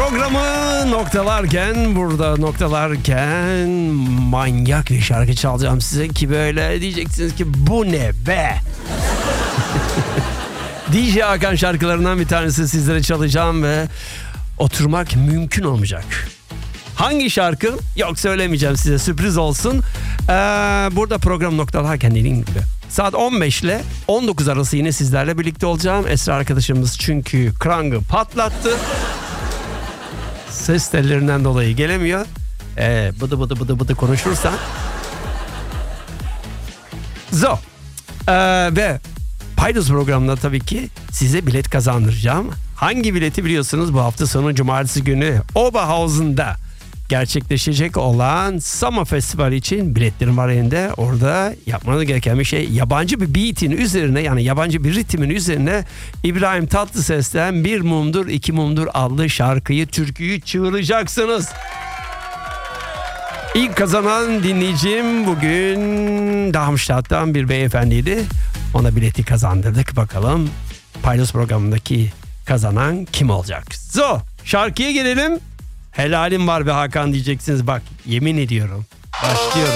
Programı noktalarken manyak bir şarkı çalacağım size ki böyle diyeceksiniz ki bu ne be? DJ Hakan şarkılarından bir tanesi sizlere çalacağım ve oturmak mümkün olmayacak. Hangi şarkı? Yok, söylemeyeceğim size, sürpriz olsun. Burada program noktalarken dediğim gibi saat 15 ile 19 arası yine sizlerle birlikte olacağım. Esra arkadaşımız çünkü krangı patlattı. Ses tellerinden dolayı gelemiyor. Bıdı konuşursan. Ve Paydos programında tabii ki size bilet kazandıracağım. Hangi bileti biliyorsunuz? Bu hafta sonu cumartesi günü Oberhausen'da gerçekleşecek olan Summer Festival için biletlerim var elinde. Orada yapmanız gereken bir şey, yabancı bir beat'in üzerine, yani yabancı bir ritmin üzerine İbrahim Tatlıses'ten Bir Mumdur İki Mumdur adlı şarkıyı, türküyü çığıracaksınız. İlk kazanan dinleyicim bugün Darmstadt'tan bir beyefendiydi. Ona bileti kazandırdık. Bakalım Paydos programındaki kazanan kim olacak? Şarkıya gelelim. Helalim var be Hakan diyeceksiniz. Bak, yemin ediyorum. Başlıyor.